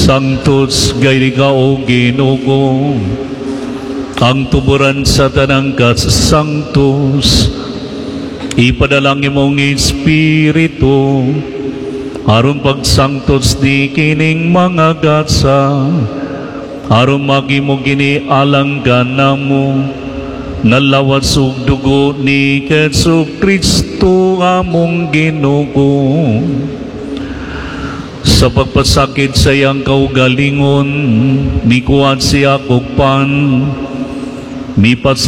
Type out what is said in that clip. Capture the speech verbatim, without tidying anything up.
Sanctus gayri ka o Ginoo, ang tuburan sa tanang Sanctus, ipadalangin mong Espiritu, aron pag-sanctus di kining mga gatsa, aron magimo gini alanggan namo, nalawat sug dugo ni Jesu-Kristo among Ginoo. Sa pagpasakit sa iyang kaugalingon, ni kuwan siya kugpan, mipat